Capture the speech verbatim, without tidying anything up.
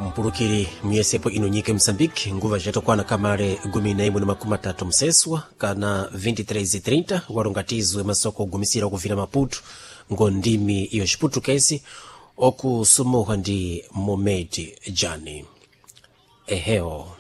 mpulukiri muyesepo ino nyike Msambiki nguva jatokwana kamare gumi na imwe na makumi atatu mseswa kana vinte e três e trinta walongatizwe masoko ogumisira kuvina Maputo ngo ndimi iyo xiputukesi okusumuha ndi Momedi Jani eheo.